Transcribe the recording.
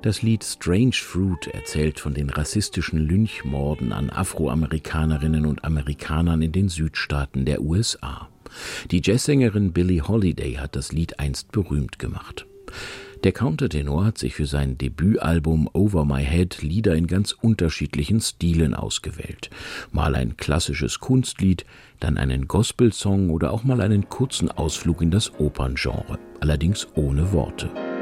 Das Lied Strange Fruit erzählt von den rassistischen Lynchmorden an Afroamerikanerinnen und Amerikanern in den Südstaaten der USA. Die Jazzsängerin Billie Holiday hat das Lied einst berühmt gemacht. Der Countertenor hat sich für sein Debütalbum Over My Head Lieder in ganz unterschiedlichen Stilen ausgewählt. Mal ein klassisches Kunstlied, dann einen Gospelsong oder auch mal einen kurzen Ausflug in das Operngenre, allerdings ohne Worte.